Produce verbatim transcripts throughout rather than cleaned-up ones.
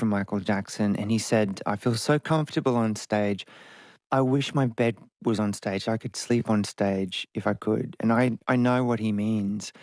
from Michael Jackson, and he said, I feel so comfortable on stage. I wish my bed was on stage. I could sleep on stage if I could. And I, I know what he means.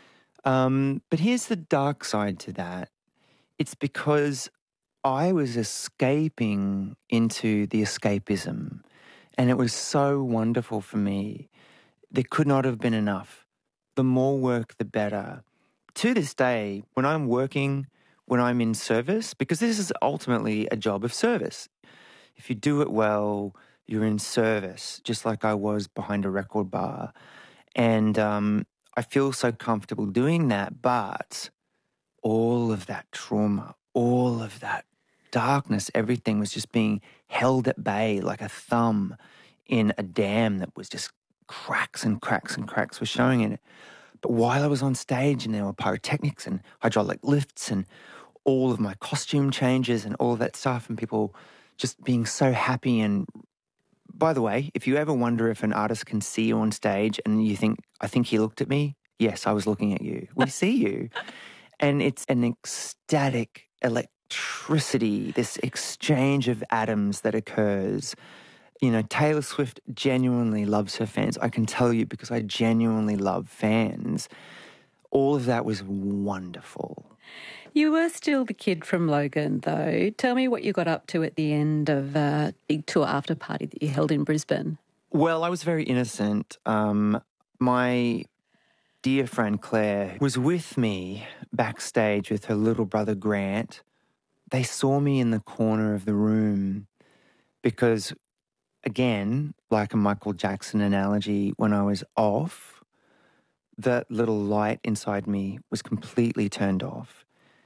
Um, but here's the dark side to that. It's because I was escaping into the escapism, and it was so wonderful for me. There could not have been enough. The more work, the better. To this day, when I'm working, when I'm in service, because this is ultimately a job of service. If you do it well, you're in service, just like I was behind a record bar. And um, I feel so comfortable doing that, but all of that trauma, all of that darkness, everything was just being held at bay like a thumb in a dam that was just cracks and cracks and cracks were showing in it. But while I was on stage and there were pyrotechnics and hydraulic lifts and all of my costume changes and all of that stuff and people just being so happy. And by the way, if you ever wonder if an artist can see you on stage and you think, I think he looked at me, yes, I was looking at you. We see you. And it's an ecstatic electricity, this exchange of atoms that occurs. You know, Taylor Swift genuinely loves her fans. I can tell you because I genuinely love fans. All of that was wonderful. You were still the kid from Logan, though. Tell me what you got up to at the end of a big tour after party that you held in Brisbane. Well, I was very innocent. Um, my dear friend Claire was with me backstage with her little brother Grant. They saw me in the corner of the room because, again, like a Michael Jackson analogy, when I was off, that little light inside me was completely turned off.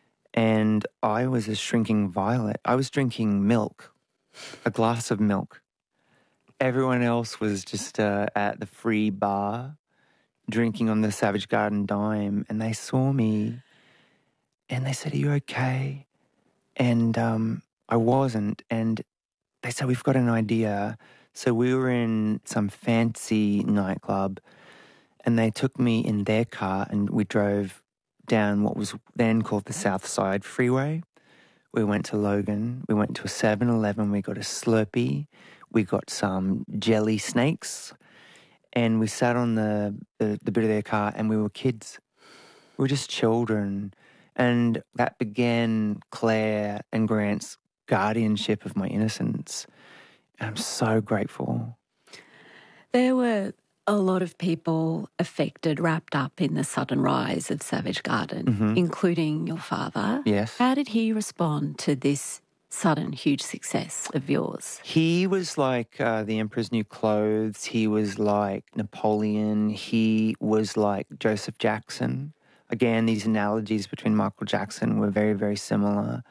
And I was a shrinking violet. I was drinking milk, a glass of milk. Everyone else was just uh, at the free bar drinking on the Savage Garden dime, and they saw me and they said, are you okay? And um, I wasn't. And they said, we've got an idea. So we were in some fancy nightclub and they took me in their car and we drove down what was then called the South Side Freeway. We went to Logan. We went to a seven eleven. We got a Slurpee. We got some jelly snakes. And we sat on the, the, the bit of their car and we were kids. We were just children. And that began Claire and Grant's guardianship of my innocence. And I'm so grateful. There were a lot of people affected, wrapped up in the sudden rise of Savage Garden, mm-hmm. including your father. Yes. How did he respond to this sudden, huge success of yours? He was like uh, the Emperor's New Clothes. He was like Napoleon. He was like Joseph Jackson. Again, these analogies between Michael Jackson were very, very similar.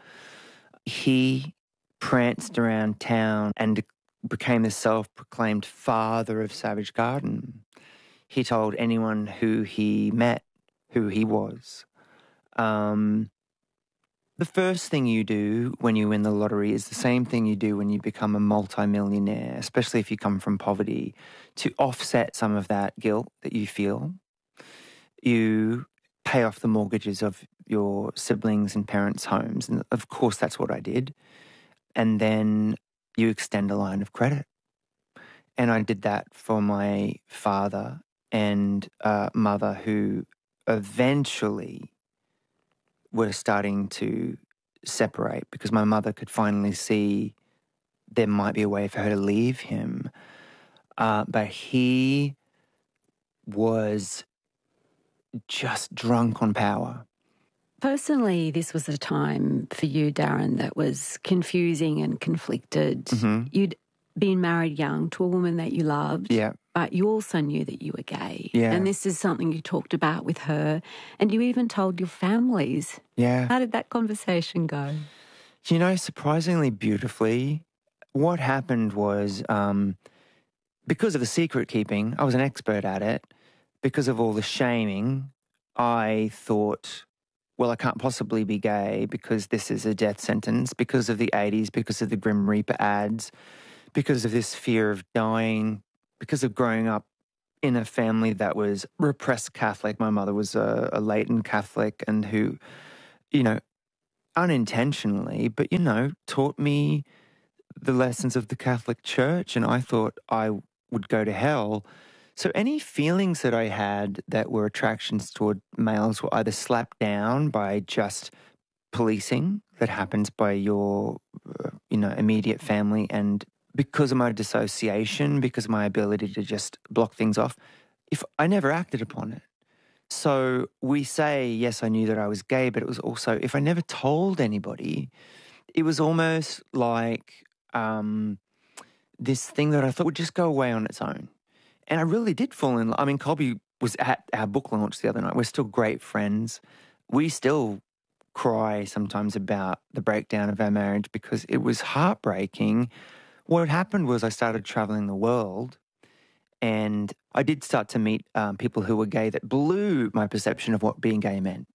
He pranced around town and became the self-proclaimed father of Savage Garden. He told anyone who he met who he was. Um, the first thing you do when you win the lottery is the same thing you do when you become a multimillionaire, especially if you come from poverty. To offset some of that guilt that you feel, you pay off the mortgages of your siblings and parents' homes. And of course, that's what I did. And then you extend a line of credit. And I did that for my father and uh, mother, who eventually were starting to separate because my mother could finally see there might be a way for her to leave him. Uh, but he was just drunk on power. Personally, this was a time for you, Darren, that was confusing and conflicted. Mm-hmm. You'd been married young to a woman that you loved, yeah. but you also knew that you were gay. Yeah. And this is something you talked about with her, and you even told your families. Yeah. How did that conversation go? You know, surprisingly beautifully, what happened was um, because of the secret keeping, I was an expert at it. Because of all the shaming, I thought, well, I can't possibly be gay because this is a death sentence, because of the eighties, because of the Grim Reaper ads, because of this fear of dying, because of growing up in a family that was repressed Catholic. My mother was a, a latent Catholic and who, you know, unintentionally, but, you know, taught me the lessons of the Catholic Church, and I thought I would go to hell. So any feelings that I had that were attractions toward males were either slapped down by just policing that happens by your, uh, you know, immediate family, and because of my dissociation, because of my ability to just block things off, if I never acted upon it. So we say, yes, I knew that I was gay, but it was also, if I never told anybody, it was almost like um, this thing that I thought would just go away on its own. And I really did fall in love. I mean, Colby was at our book launch the other night. We're still great friends. We still cry sometimes about the breakdown of our marriage because it was heartbreaking. What happened was I started traveling the world, and I did start to meet um, people who were gay that blew my perception of what being gay meant.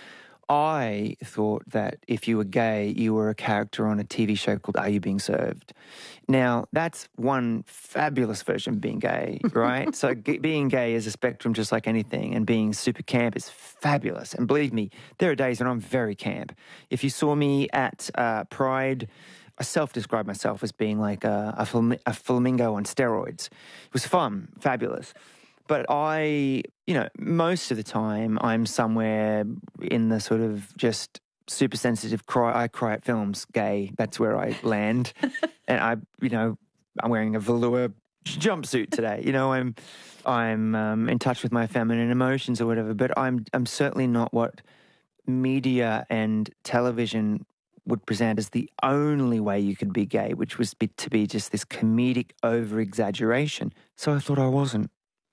I thought that if you were gay, you were a character on a T V show called Are You Being Served? Now, that's one fabulous version of being gay, right? So g- being gay is a spectrum just like anything, and being super camp is fabulous. And believe me, there are days when I'm very camp. If you saw me at uh, Pride, I self-describe myself as being like a, a, flam- a flamingo on steroids. It was fun, fabulous. But I, you know, most of the time I'm somewhere in the sort of just super sensitive cry. I cry at films, gay. That's where I land. And I, you know, I'm wearing a velour jumpsuit today. You know, I'm, I'm um, in touch with my feminine emotions or whatever. But I'm, I'm certainly not what media and television would present as the only way you could be gay, which was be, to be just this comedic over-exaggeration. So I thought I wasn't.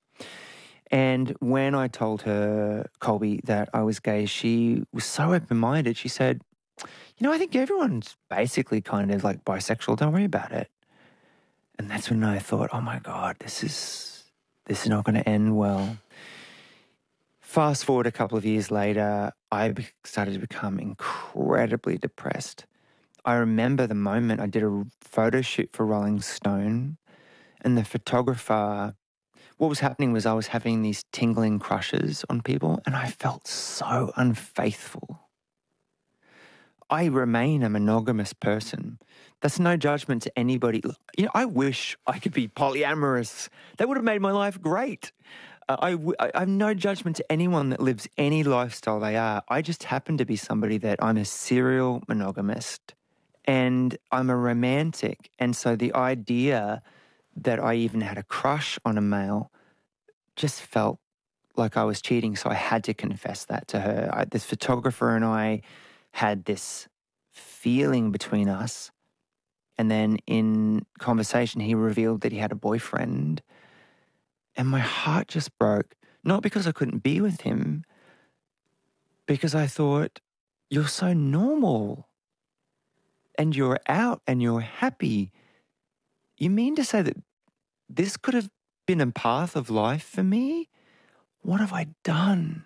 And when I told her, Colby, that I was gay, she was so open-minded. She said, you know, I think everyone's basically kind of like bisexual. Don't worry about it. And that's when I thought, oh my God, this is this is not going to end well. Fast forward a couple of years later, I started to become incredibly depressed. I remember the moment I did a photo shoot for Rolling Stone, and the photographer, what was happening was I was having these tingling crushes on people, and I felt so unfaithful. I remain a monogamous person. That's no judgment to anybody. You know, I wish I could be polyamorous. That would have made my life great. Uh, I, w- I have no judgment to anyone that lives any lifestyle they are. I just happen to be somebody that I'm a serial monogamist, and I'm a romantic. And so the idea that I even had a crush on a male just felt like I was cheating. So I had to confess that to her. I, this photographer and I had this feeling between us. And then in conversation, he revealed that he had a boyfriend. And my heart just broke, not because I couldn't be with him, because I thought, you're so normal and you're out and you're happy. You mean to say that this could have been a path of life for me? What have I done?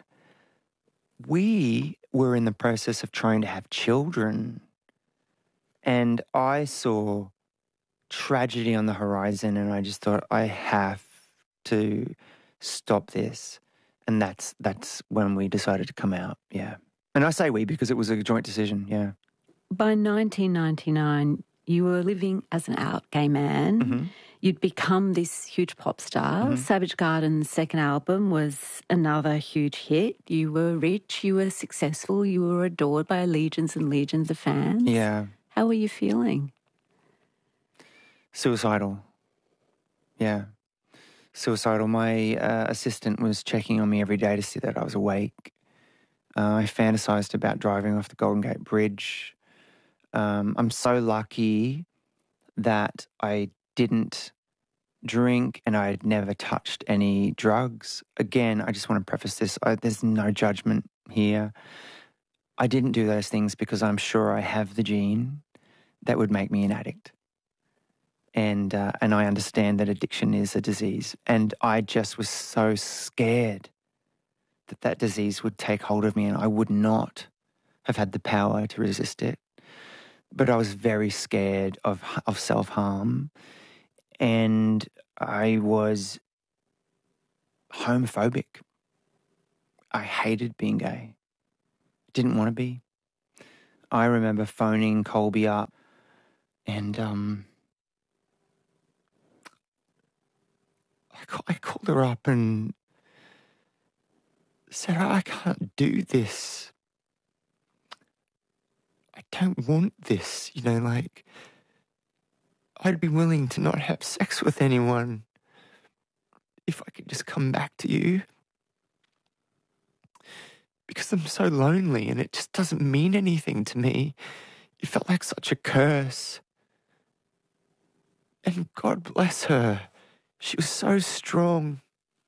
We were in the process of trying to have children, and I saw tragedy on the horizon, and I just thought, I have to stop this. And that's that's when we decided to come out, yeah. And I say we because it was a joint decision, yeah. By nineteen ninety-nine, you were living as an out gay man. Mm-hmm. You'd become this huge pop star. Mm-hmm. Savage Garden's second album was another huge hit. You were rich, you were successful, you were adored by legions and legions of fans. Yeah. How were you feeling? Suicidal. Yeah. Suicidal. My uh, assistant was checking on me every day to see that I was awake. Uh, I fantasized about driving off the Golden Gate Bridge. Um, I'm so lucky that I didn't drink and I had never touched any drugs. Again, I just want to preface this. I, there's no judgment here. I didn't do those things because I'm sure I have the gene that would make me an addict. And uh, and I understand that addiction is a disease. And I just was so scared that that disease would take hold of me and I would not have had the power to resist it. But I was very scared of of self-harm. And I was homophobic. I hated being gay. Didn't want to be. I remember phoning Colby up and um, I, ca- I called her up and said, I can't do this. I don't want this, you know, like, I'd be willing to not have sex with anyone if I could just come back to you. Because I'm so lonely and it just doesn't mean anything to me. It felt like such a curse. And God bless her. She was so strong.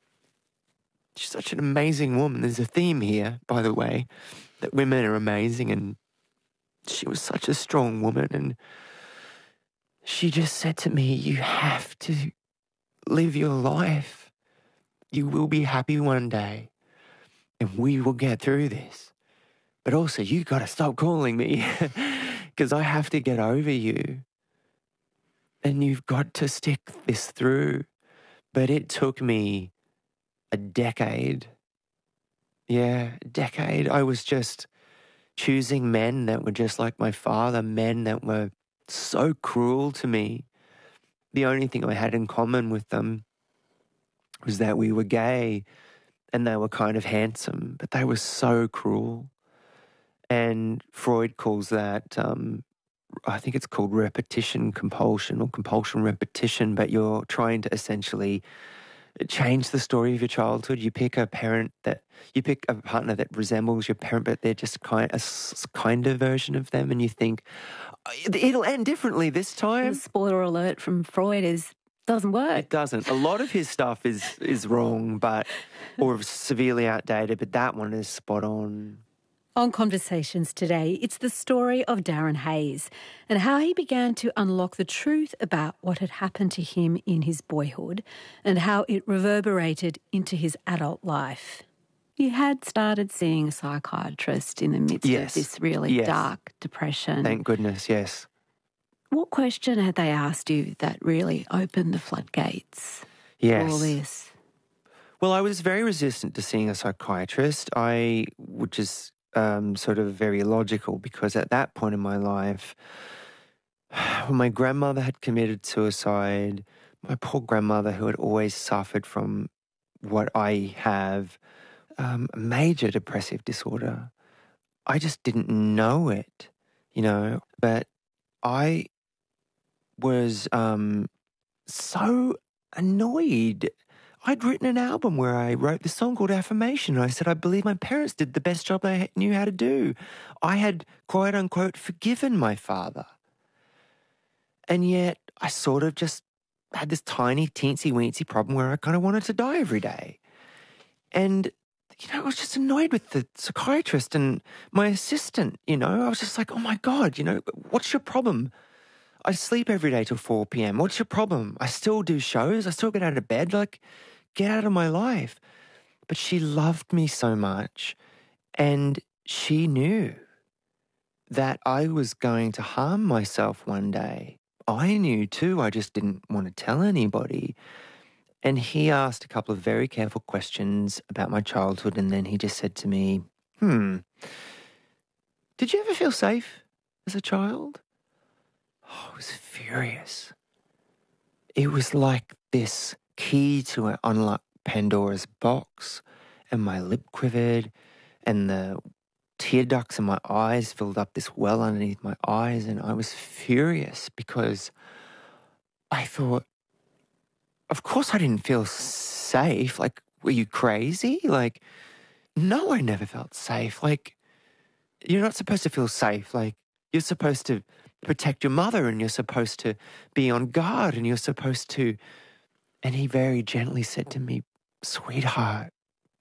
She's such an amazing woman. There's a theme here, by the way, that women are amazing, and she was such a strong woman. And she just said to me, you have to live your life. You will be happy one day, and we will get through this. But also, you got to stop calling me because I have to get over you. And you've got to stick this through. But it took me a decade. Yeah, a decade. I was just choosing men that were just like my father, men that were so cruel to me. The only thing I had in common with them was that we were gay and they were kind of handsome, but they were so cruel. And Freud calls that, um, I think it's called repetition compulsion or compulsion repetition, but you're trying to essentially change the story of your childhood. You pick a parent that, you pick a partner that resembles your parent, but they're just kind, a s- kinder version of them, and you think, it'll end differently this time. The spoiler alert from Freud is, doesn't work. It doesn't. A lot of his stuff is, is wrong, but, or severely outdated, but that one is spot on. On Conversations today, it's the story of Darren Hayes and how he began to unlock the truth about what had happened to him in his boyhood and how it reverberated into his adult life. You had started seeing a psychiatrist in the midst Yes. of this really Yes. dark depression. Thank goodness, yes. What question had they asked you that really opened the floodgates Yes. for all this? Well, I was very resistant to seeing a psychiatrist, I, which is um, sort of very logical, because at that point in my life, when my grandmother had committed suicide, my poor grandmother, who had always suffered from what I have, um, a major depressive disorder, I just didn't know it, you know, but I was um, so annoyed. I'd written an album where I wrote this song called Affirmation. I said, I believe my parents did the best job they knew how to do. I had, quote unquote, forgiven my father. And yet I sort of just had this tiny, teensy-weensy problem where I kind of wanted to die every day. And, you know, I was just annoyed with the psychiatrist and my assistant, you know. I was just like, oh, my God, you know, what's your problem? I sleep every day till four p.m. What's your problem? I still do shows. I still get out of bed. Like, get out of my life. But she loved me so much, and she knew that I was going to harm myself one day. I knew too. I just didn't want to tell anybody. And he asked a couple of very careful questions about my childhood, and then he just said to me, hmm, did you ever feel safe as a child? Oh, I was furious. It was like this key to unlock Pandora's box, and my lip quivered, and the tear ducts in my eyes filled up this well underneath my eyes, and I was furious because I thought, of course I didn't feel safe. Like, were you crazy? Like, no, I never felt safe. Like, you're not supposed to feel safe. Like, you're supposed to protect your mother, and you're supposed to be on guard, and you're supposed to... And he very gently said to me, sweetheart,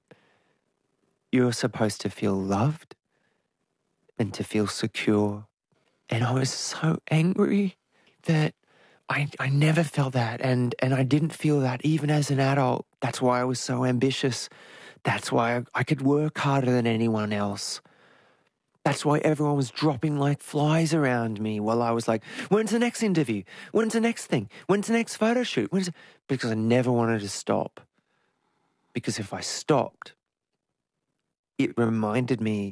you're supposed to feel loved and to feel secure. And I was so angry that I I never felt that, and, and I didn't feel that even as an adult. That's why I was so ambitious. That's why I, I could work harder than anyone else. That's why everyone was dropping like flies around me while I was like, when's the next interview? When's the next thing? When's the next photo shoot? When's... Because I never wanted to stop. Because if I stopped, it reminded me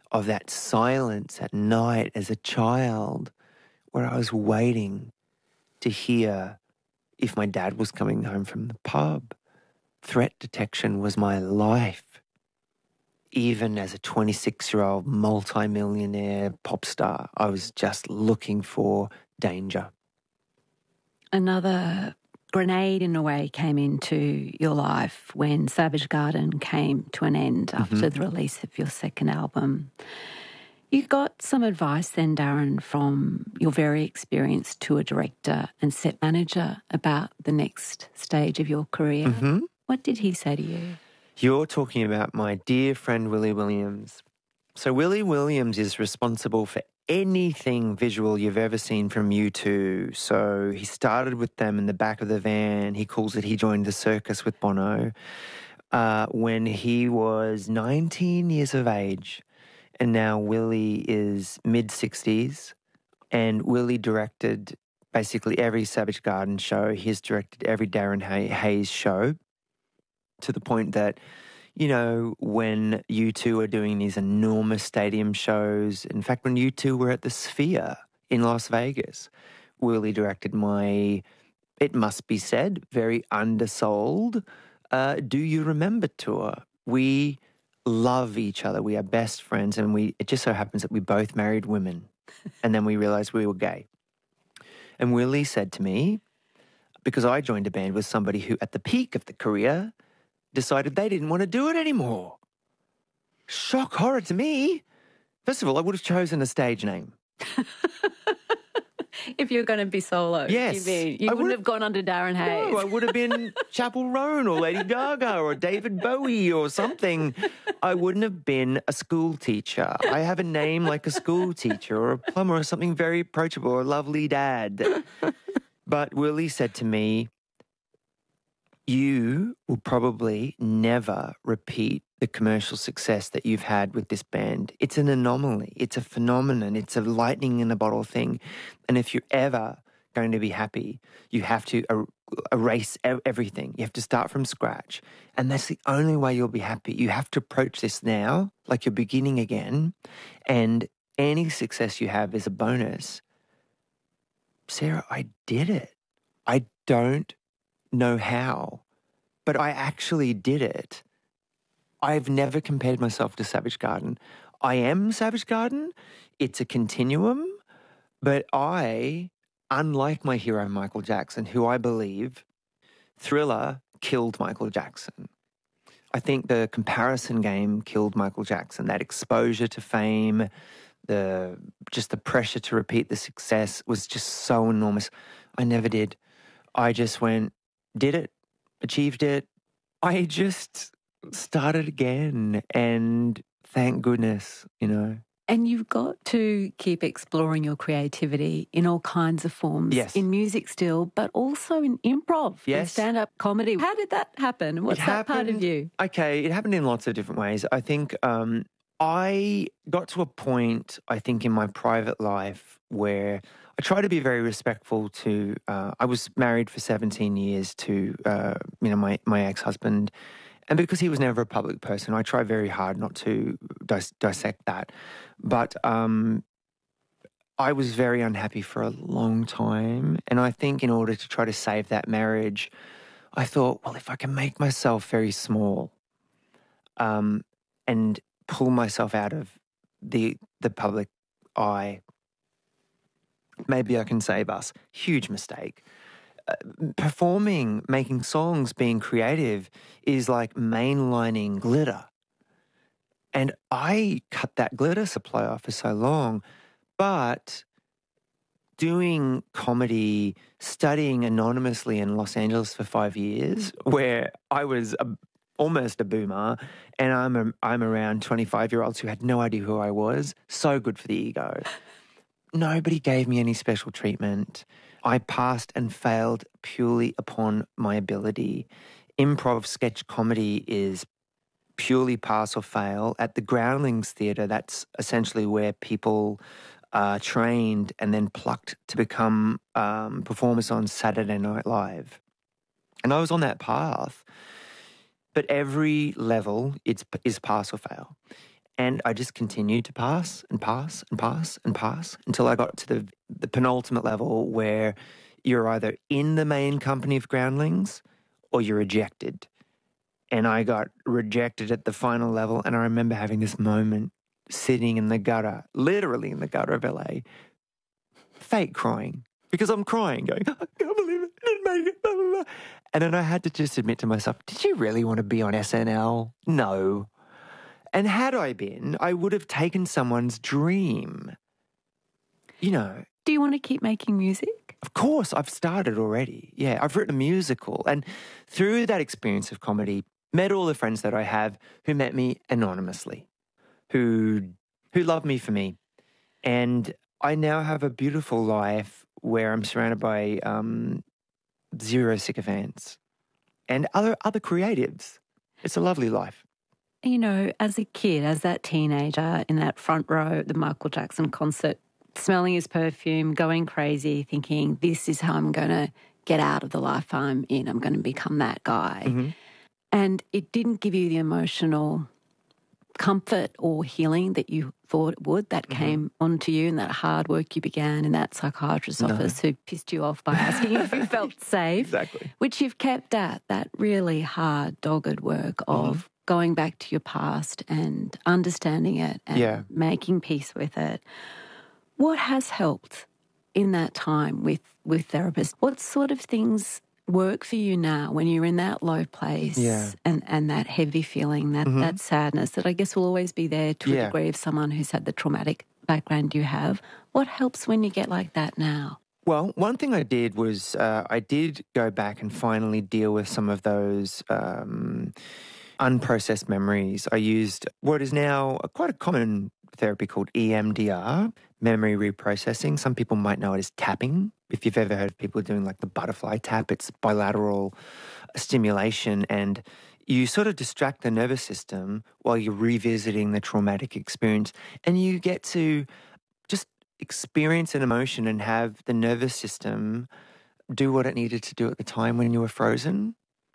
of that silence at night as a child where I was waiting to hear if my dad was coming home from the pub. Threat detection was my life. Even as a twenty-six-year-old multi-millionaire pop star, I was just looking for danger. Another grenade, in a way, came into your life when Savage Garden came to an end after mm-hmm. the release of your second album. You got some advice then, Darren, from your very experienced tour director and set manager about the next stage of your career. Mm-hmm. What did he say to you? You're talking about my dear friend Willie Williams. So Willie Williams is responsible for anything visual you've ever seen from U two. So he started with them in the back of the van. He calls it He Joined the Circus with Bono uh, when he was nineteen years of age. And now Willie is mid-sixties. And Willie directed basically every Savage Garden show. He's directed every Darren Hayes show, to the point that, you know, when U two are doing these enormous stadium shows, in fact, when U two were at the Sphere in Las Vegas, Willie directed my, it must be said, very undersold uh, Do You Remember tour. We love each other. We are best friends, and we it just so happens that we both married women, and then we realized we were gay. And Willie said to me, because I joined a band with somebody who at the peak of the career decided they didn't want to do it anymore. Shock horror to me. First of all, I would have chosen a stage name. If you were going to be solo. Yes. You, mean, you wouldn't would have gone under Darren Hayes. No, I would have been Chapel Roan or Lady Gaga or David Bowie or something. I wouldn't have been a school teacher. I have a name like a school teacher or a plumber or something very approachable or a lovely dad. But Willie said to me, you will probably never repeat the commercial success that you've had with this band. It's an anomaly. It's a phenomenon. It's a lightning in a bottle thing. And if you're ever going to be happy, you have to er- erase everything. You have to start from scratch. And that's the only way you'll be happy. You have to approach this now like you're beginning again. And any success you have is a bonus. Sarah, I did it. I don't know how, but I actually did it. I've never compared myself to Savage Garden. I am Savage Garden. It's a continuum, but I, unlike my hero Michael Jackson, who I believe Thriller killed Michael Jackson. I think the comparison game killed Michael Jackson. That exposure to fame, the just the pressure to repeat the success was just so enormous. I never did. I just went, did it, achieved it. I just started again, and thank goodness, you know. And you've got to keep exploring your creativity in all kinds of forms. Yes. In music still, but also in improv, yes. in stand-up comedy. How did that happen? What's it that happened, part of you? Okay, it happened in lots of different ways. I think um, I got to a point, I think, in my private life where I try to be very respectful to, uh, I was married for seventeen years to, uh, you know, my, my ex-husband. And because he was never a public person, I try very hard not to dis- dissect that. But um, I was very unhappy for a long time. And I think in order to try to save that marriage, I thought, well, if I can make myself very small um, and pull myself out of the the public eye, maybe I can save us. Huge mistake. Uh, performing, making songs, being creative is like mainlining glitter. And I cut that glitter supply off for so long. But doing comedy, studying anonymously in Los Angeles for five years, where I was a, almost a boomer, and I'm a, I'm around twenty-five-year-olds who had no idea who I was, so good for the ego. Nobody gave me any special treatment. I passed and failed purely upon my ability. Improv sketch comedy is purely pass or fail. At the Groundlings Theatre, that's essentially where people are trained and then plucked to become um, performers on Saturday Night Live. And I was on that path. But every level it's, is pass or fail. And I just continued to pass and pass and pass and pass until I got to the, the penultimate level where you're either in the main company of groundlings or you're ejected. And I got rejected at the final level, and I remember having this moment sitting in the gutter, literally in the gutter of L A, fake crying, because I'm crying, going, I can't believe it, I didn't make it, blah, blah, blah. And then I had to just admit to myself, did you really want to be on S N L? No. And had I been, I would have taken someone's dream. You know. Do you want to keep making music? Of course, I've started already. Yeah, I've written a musical. And through that experience of comedy, met all the friends that I have who met me anonymously, who who love me for me. And I now have a beautiful life where I'm surrounded by um, zero sycophants and other other creatives. It's a lovely life. You know, as a kid, as that teenager in that front row at the Michael Jackson concert, smelling his perfume, going crazy, thinking, this is how I'm going to get out of the life I'm in. I'm going to become that guy. Mm-hmm. And it didn't give you the emotional comfort or healing that you thought it would. That mm-hmm. came onto you, and that hard work you began in that psychiatrist's no. office who pissed you off by asking if you felt safe. Exactly. Which you've kept at, that really hard, dogged work of mm-hmm. going back to your past and understanding it and yeah. making peace with it. What has helped in that time with, with therapists? What sort of things work for you now when you're in that low place yeah. and, and that heavy feeling, that, mm-hmm. that sadness that I guess will always be there to yeah. a degree of someone who's had the traumatic background you have? What helps when you get like that now? Well, one thing I did was uh, I did go back and finally deal with some of those um, unprocessed memories. I used what is now a, quite a common therapy called E M D R, memory reprocessing. Some people might know it as tapping. If you've ever heard of people doing like the butterfly tap, it's bilateral stimulation, and you sort of distract the nervous system while you're revisiting the traumatic experience, and you get to just experience an emotion and have the nervous system do what it needed to do at the time when you were frozen.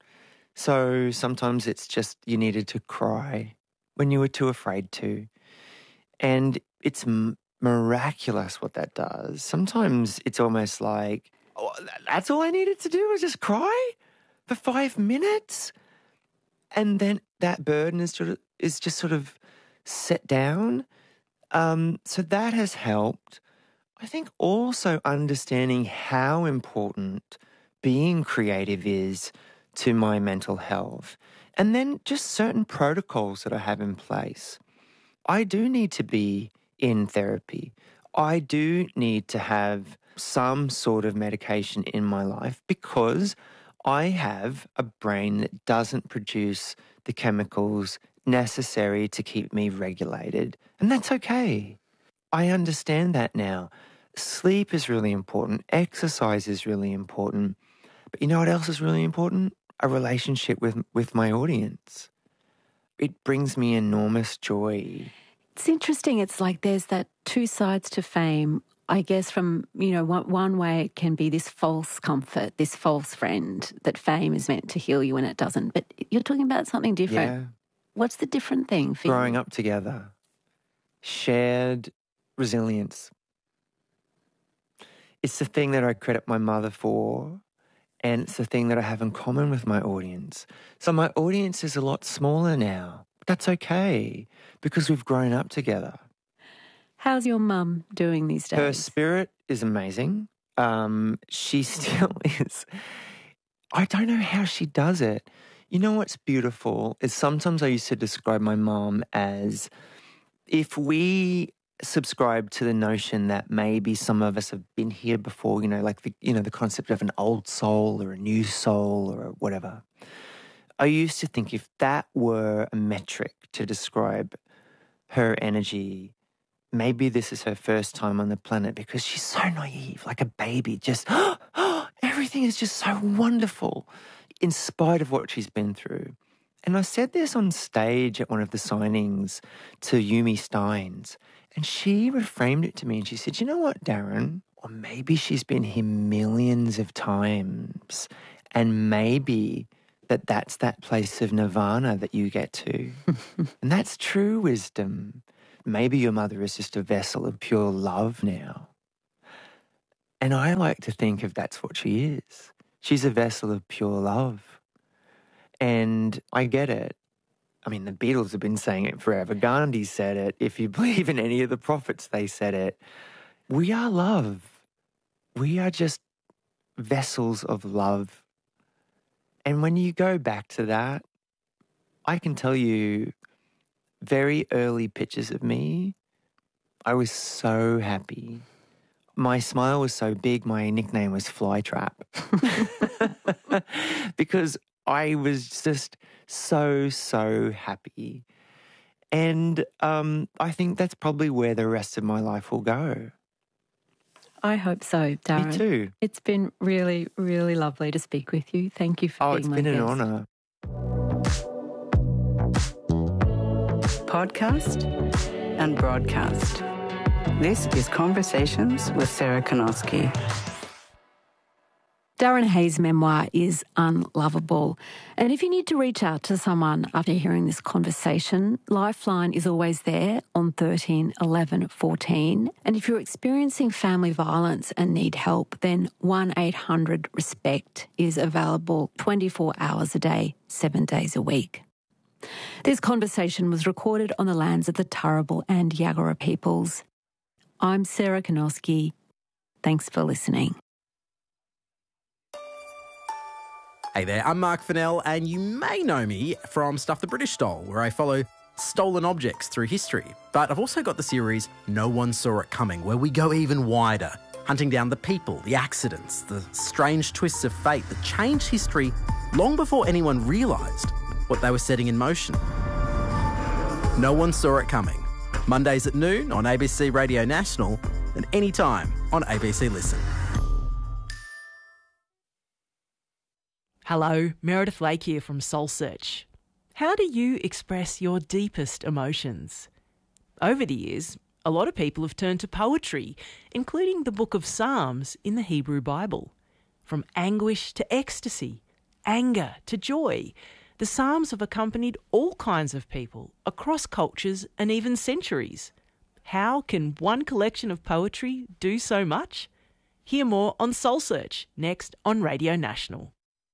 So sometimes it's just you needed to cry when you were too afraid to. And it's m- miraculous what that does. Sometimes it's almost like, oh, that's all I needed to do was just cry for five minutes. And then that burden is, sort of, is just sort of set down. Um, so that has helped. I think also understanding how important being creative is to my mental health. And then just certain protocols that I have in place. I do need to be in therapy. I do need to have some sort of medication in my life because I have a brain that doesn't produce the chemicals necessary to keep me regulated. And that's okay. I understand that now. Sleep is really important. Exercise is really important. But you know what else is really important? A relationship with, with my audience. It brings me enormous joy. It's interesting. It's like there's that two sides to fame. I guess from, you know, one, one way it can be this false comfort, this false friend, that fame is meant to heal you and it doesn't. But you're talking about something different. Yeah. What's the different thing for Growing you? up together. Shared resilience. It's the thing that I credit my mother for. And it's the thing that I have in common with my audience. So my audience is a lot smaller now. That's okay because we've grown up together. How's your mum doing these days? Her spirit is amazing. Um, she still is. I don't know how she does it. You know what's beautiful is sometimes I used to describe my mom as if we subscribe to the notion that maybe some of us have been here before, you know, like the, you know, the concept of an old soul or a new soul or whatever. I used to think if that were a metric to describe her energy, maybe this is her first time on the planet because she's so naive, like a baby, just, oh, everything is just so wonderful in spite of what she's been through. And I said this on stage at one of the signings to Yumi Steins, and she reframed it to me and she said, you know what, Darren? Or maybe she's been here millions of times and maybe that that's that place of nirvana that you get to. And that's true wisdom. Maybe your mother is just a vessel of pure love now. And I like to think of that's what she is. She's a vessel of pure love. And I get it. I mean, the Beatles have been saying it forever. Gandhi said it. If you believe in any of the prophets, they said it. We are love. We are just vessels of love. And when you go back to that, I can tell you very early pictures of me, I was so happy. My smile was so big, my nickname was Flytrap. Because I was just so, so happy. And um, I think that's probably where the rest of my life will go. I hope so, Darren. Me too. It's been really, really lovely to speak with you. Thank you for oh, being my guest. Oh, it's been an honour. Podcast and broadcast. This is Conversations with Sarah Kanowski. Darren Hayes' memoir is Unlovable. And if you need to reach out to someone after hearing this conversation, Lifeline is always there on thirteen eleven fourteen. And if you're experiencing family violence and need help, then one eight hundred RESPECT is available twenty-four hours a day, seven days a week. This conversation was recorded on the lands of the Turrbal and Yagara peoples. I'm Sarah Kanowski. Thanks for listening. Hey there, I'm Mark Fennell, and you may know me from Stuff the British Stole, where I follow stolen objects through history. But I've also got the series No One Saw It Coming, where we go even wider, hunting down the people, the accidents, the strange twists of fate that changed history long before anyone realised what they were setting in motion. No One Saw It Coming. Mondays at noon on A B C Radio National and anytime on A B C Listen. Hello, Meredith Lake here from Soul Search. How do you express your deepest emotions? Over the years, a lot of people have turned to poetry, including the Book of Psalms in the Hebrew Bible. From anguish to ecstasy, anger to joy, the Psalms have accompanied all kinds of people across cultures and even centuries. How can one collection of poetry do so much? Hear more on Soul Search, next on Radio National.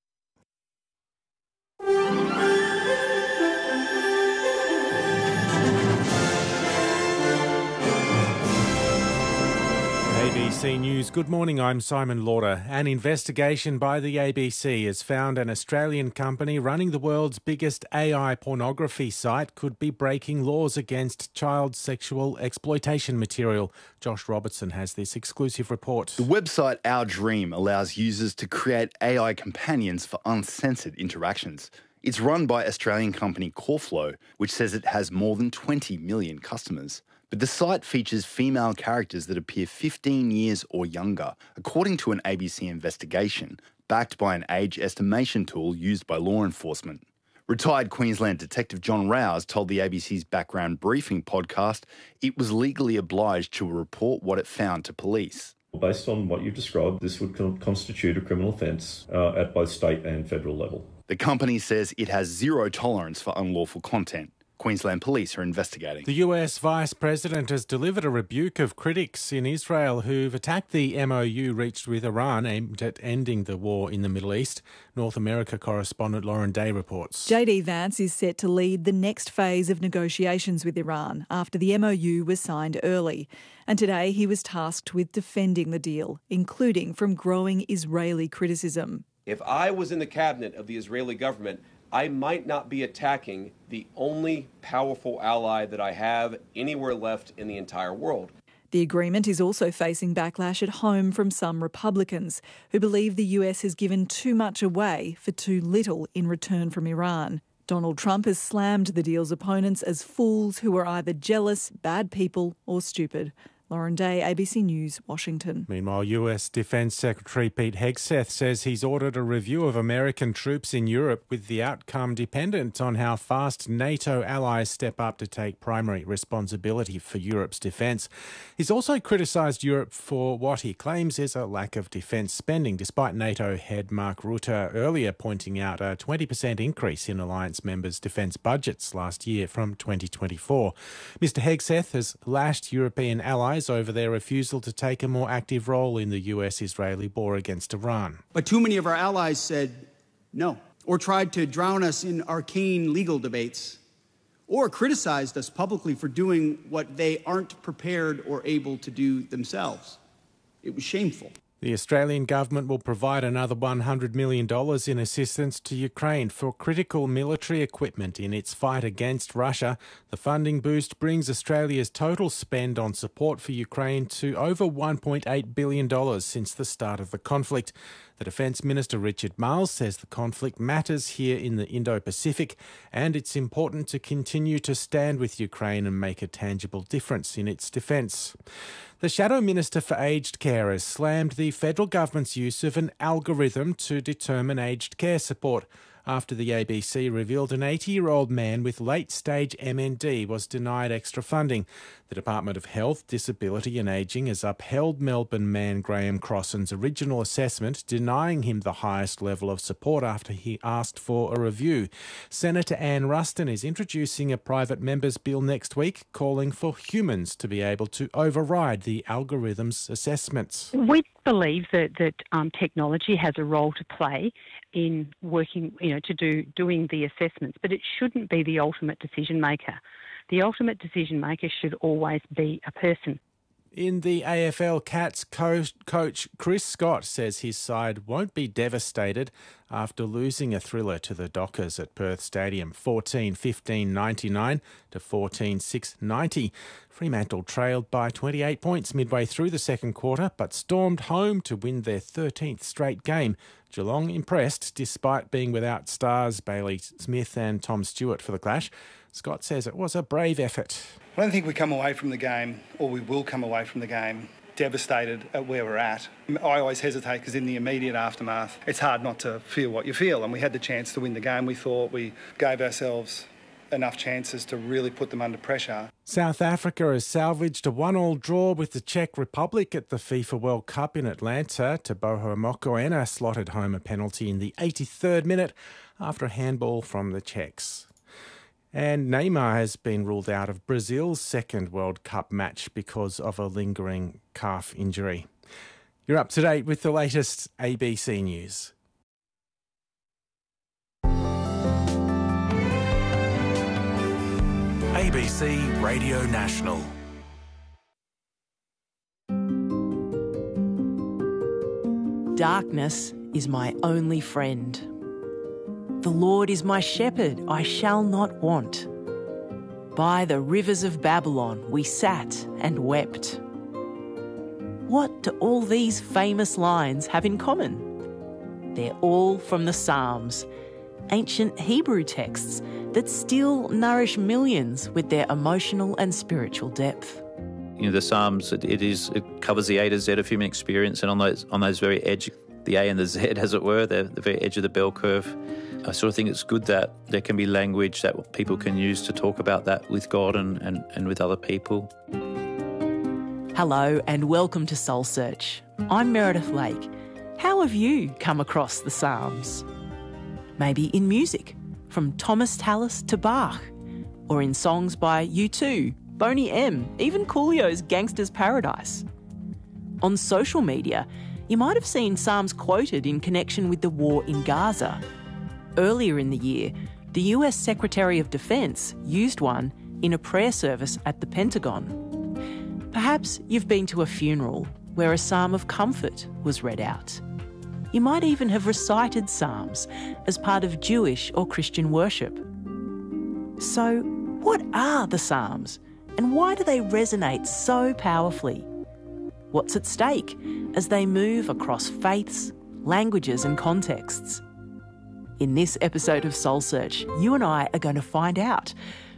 A B C News. Good morning, I'm Simon Lauder. An investigation by the A B C has found an Australian company running the world's biggest A I pornography site could be breaking laws against child sexual exploitation material. Josh Robertson has this exclusive report. The website Our Dream allows users to create A I companions for uncensored interactions. It's run by Australian company Coreflow, which says it has more than twenty million customers. But the site features female characters that appear fifteen years or younger, according to an A B C investigation, backed by an age estimation tool used by law enforcement. Retired Queensland Detective John Rouse told the A B C's Background Briefing podcast it was legally obliged to report what it found to police. Based on what you've described, this would constitute a criminal offence uh, at both state and federal level. The company says it has zero tolerance for unlawful content. Queensland Police are investigating. The U S Vice President has delivered a rebuke of critics in Israel who've attacked the M O U reached with Iran aimed at ending the war in the Middle East. North America correspondent Lauren Day reports. J D Vance is set to lead the next phase of negotiations with Iran after the M O U was signed early. And today he was tasked with defending the deal, including from growing Israeli criticism. If I was in the cabinet of the Israeli government, I might not be attacking the only powerful ally that I have anywhere left in the entire world. The agreement is also facing backlash at home from some Republicans who believe the U S has given too much away for too little in return from Iran. Donald Trump has slammed the deal's opponents as fools who are either jealous, bad people or stupid. Lauren Day, A B C News, Washington. Meanwhile, U S Defence Secretary Pete Hegseth says he's ordered a review of American troops in Europe with the outcome dependent on how fast NATO allies step up to take primary responsibility for Europe's defence. He's also criticised Europe for what he claims is a lack of defence spending, despite NATO head Mark Rutte earlier pointing out a twenty percent increase in alliance members' defence budgets last year from twenty twenty-four. Mister Hegseth has lashed European allies over their refusal to take a more active role in the U S-Israeli war against Iran. But too many of our allies said no, or tried to drown us in arcane legal debates, or criticized us publicly for doing what they aren't prepared or able to do themselves. It was shameful. The Australian government will provide another one hundred million dollars in assistance to Ukraine for critical military equipment in its fight against Russia. The funding boost brings Australia's total spend on support for Ukraine to over one point eight billion dollars since the start of the conflict. The Defence Minister Richard Marles says the conflict matters here in the Indo-Pacific and it's important to continue to stand with Ukraine and make a tangible difference in its defence. The Shadow Minister for Aged Care has slammed the federal government's use of an algorithm to determine aged care support after the A B C revealed an eighty-year-old man with late-stage M N D was denied extra funding. The Department of Health, Disability and Ageing has upheld Melbourne man Graham Crosson's original assessment, denying him the highest level of support after he asked for a review. Senator Anne Ruston is introducing a private member's bill next week, calling for humans to be able to override the algorithm's assessments. We believe that, that um, technology has a role to play in working, you know, to do doing the assessments, but it shouldn't be the ultimate decision maker. The ultimate decision maker should always be a person. In the A F L, Cats coach, coach Chris Scott says his side won't be devastated after losing a thriller to the Dockers at Perth Stadium, fourteen fifteen ninety-nine to fourteen six ninety. Fremantle trailed by twenty-eight points midway through the second quarter, but stormed home to win their thirteenth straight game. Geelong impressed despite being without stars Bailey Smith and Tom Stewart for the clash. Scott says it was a brave effort. I don't think we come away from the game, or we will come away from the game, devastated at where we're at. I always hesitate because in the immediate aftermath, it's hard not to feel what you feel. And we had the chance to win the game. We thought we gave ourselves enough chances to really put them under pressure. South Africa has salvaged a one-all draw with the Czech Republic at the FIFA World Cup in Atlanta. Teboho Mokoena slotted home a penalty in the eighty-third minute after a handball from the Czechs. And Neymar has been ruled out of Brazil's second World Cup match because of a lingering calf injury. You're up to date with the latest A B C News. A B C Radio National. Darkness is my only friend. The Lord is my shepherd, I shall not want. By the rivers of Babylon we sat and wept. What do all these famous lines have in common? They're all from the Psalms, ancient Hebrew texts that still nourish millions with their emotional and spiritual depth. You know, the Psalms, it, it is it covers the A to Z of human experience, and on those on those very edge, the A and the Z, as it were, the, the very edge of the bell curve. I sort of think it's good that there can be language that people can use to talk about that with God and, and, and with other people. Hello and welcome to Soul Search. I'm Meredith Lake. How have you come across the Psalms? Maybe in music, from Thomas Tallis to Bach, or in songs by U two, Boney M, even Coolio's Gangster's Paradise. On social media, you might have seen Psalms quoted in connection with the war in Gaza. Earlier in the year, the U S Secretary of Defence used one in a prayer service at the Pentagon. Perhaps you've been to a funeral where a psalm of comfort was read out. You might even have recited psalms as part of Jewish or Christian worship. So, what are the Psalms, and why do they resonate so powerfully? What's at stake as they move across faiths, languages and contexts? In this episode of Soul Search, you and I are going to find out.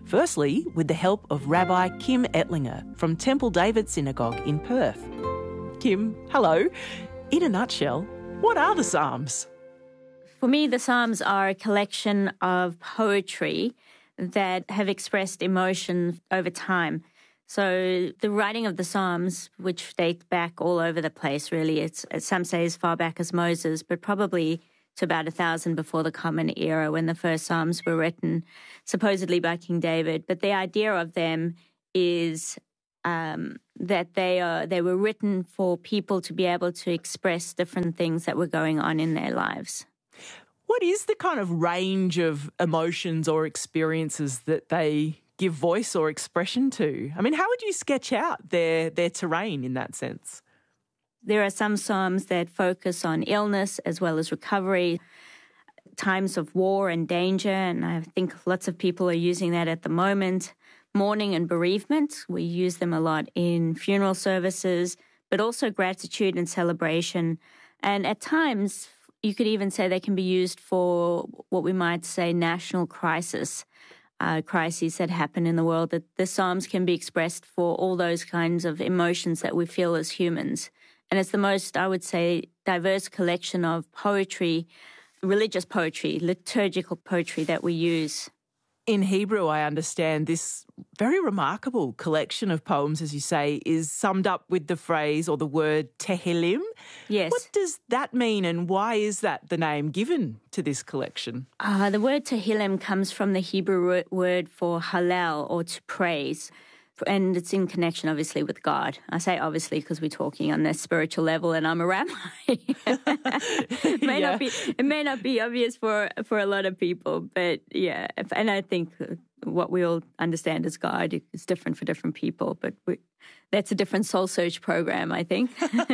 Firstly, with the help of Rabbi Kim Ettlinger from Temple David Synagogue in Perth. Kim, hello. In a nutshell, what are the Psalms? For me, the Psalms are a collection of poetry that have expressed emotion over time. So the writing of the Psalms, which date back all over the place, really, it's some say as far back as Moses, but probably to about a thousand before the Common Era when the first Psalms were written, supposedly by King David. But the idea of them is um, that they are they were written for people to be able to express different things that were going on in their lives. What is the kind of range of emotions or experiences that they give voice or expression to? I mean, how would you sketch out their their terrain in that sense? There are some psalms that focus on illness as well as recovery, times of war and danger, and I think lots of people are using that at the moment. Mourning and bereavement, we use them a lot in funeral services, but also gratitude and celebration. And at times, you could even say they can be used for what we might say national crisis, uh, crises that happen in the world, that the Psalms can be expressed for all those kinds of emotions that we feel as humans. And it's the most, I would say, diverse collection of poetry, religious poetry, liturgical poetry that we use. In Hebrew, I understand this very remarkable collection of poems, as you say, is summed up with the phrase or the word Tehillim. Yes. What does that mean, and why is that the name given to this collection? Uh, the word Tehillim comes from the Hebrew word for Hallel, or to praise. And it's in connection, obviously, with God. I say obviously because we're talking on this spiritual level, and I'm a rabbi. it, may yeah. not be, it may not be obvious for for a lot of people, but yeah. And I think what we all understand as God is different for different people, but we, that's a different soul search program, I think.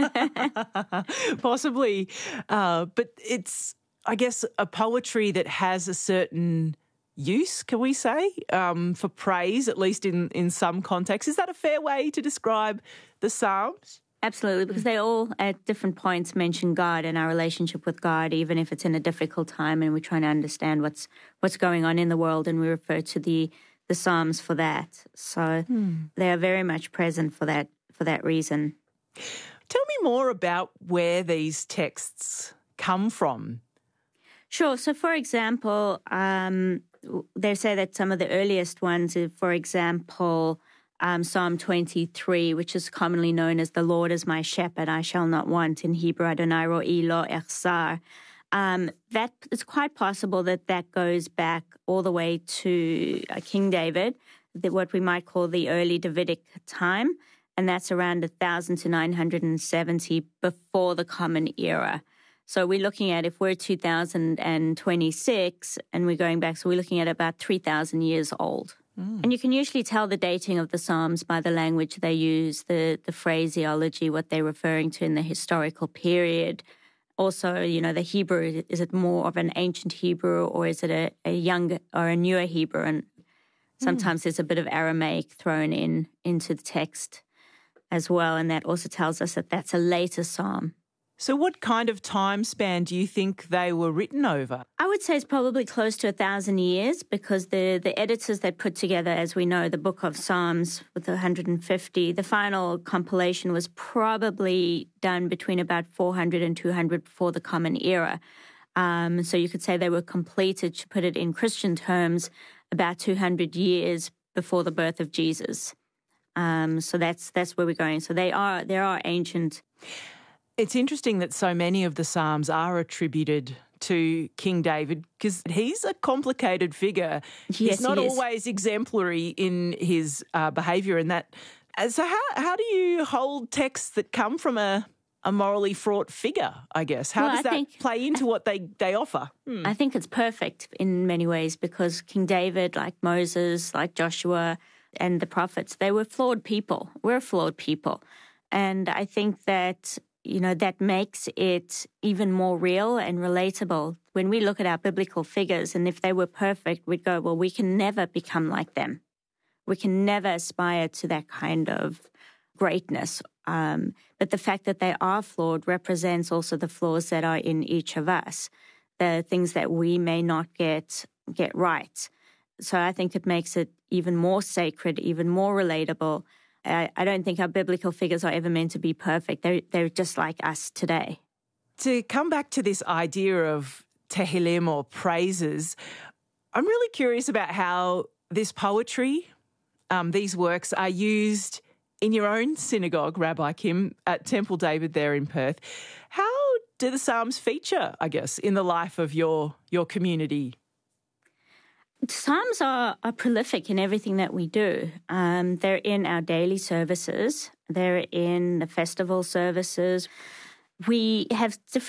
Possibly. Uh, but it's, I guess, a poetry that has a certain use, can we say, um, for praise, at least in, in some contexts. Is that a fair way to describe the Psalms? Absolutely, because they all at different points mention God and our relationship with God, even if it's in a difficult time and we're trying to understand what's what's going on in the world, and we refer to the the Psalms for that. So hmm. they are very much present for that for that reason. Tell me more about where these texts come from. Sure. So, for example, um, they say that some of the earliest ones, are, for example, um, Psalm twenty-three, which is commonly known as "The Lord is my shepherd, I shall not want," in Hebrew, Adonai ro'i lo echsar. Um, that it's quite possible that that goes back all the way to uh, King David, the, what we might call the early Davidic time, and that's around one thousand to nine hundred seventy before the Common Era. So we're looking at, if we're two thousand twenty-six and we're going back, so we're looking at about three thousand years old. Mm. And you can usually tell the dating of the Psalms by the language they use, the, the phraseology, what they're referring to in the historical period. Also, you know, the Hebrew, is it more of an ancient Hebrew or is it a, a younger or a newer Hebrew? And sometimes mm. there's a bit of Aramaic thrown in into the text as well. And that also tells us that that's a later Psalm. So what kind of time span do you think they were written over? I would say it's probably close to a thousand years because the, the editors that put together, as we know, the Book of Psalms with one hundred fifty, the final compilation was probably done between about four hundred and two hundred before the Common Era. Um, so you could say they were completed, to put it in Christian terms, about two hundred years before the birth of Jesus. Um, so that's that's where we're going. So they are they are ancient. It's interesting that so many of the Psalms are attributed to King David because he's a complicated figure. Yes, he's not he is. always exemplary in his uh, behaviour and that. So how how do you hold texts that come from a, a morally fraught figure, I guess? How well, does I that think, play into what they, they offer? Hmm. I think it's perfect in many ways because King David, like Moses, like Joshua and the prophets, they were flawed people. We're flawed people. And I think that you know, that makes it even more real and relatable. When we look at our biblical figures, and if they were perfect, we'd go, well, we can never become like them. We can never aspire to that kind of greatness. Um, but the fact that they are flawed represents also the flaws that are in each of us, the things that we may not get get right. So I think it makes it even more sacred, even more relatable. I, I don't think our biblical figures are ever meant to be perfect. They're, they're just like us today. To come back to this idea of Tehillim or praises, I'm really curious about how this poetry, um, these works are used in your own synagogue, Rabbi Kim, at Temple David there in Perth. How do the Psalms feature, I guess, in the life of your your community? Psalms are, are prolific in everything that we do. Um, they're in our daily services. They're in the festival services. We have different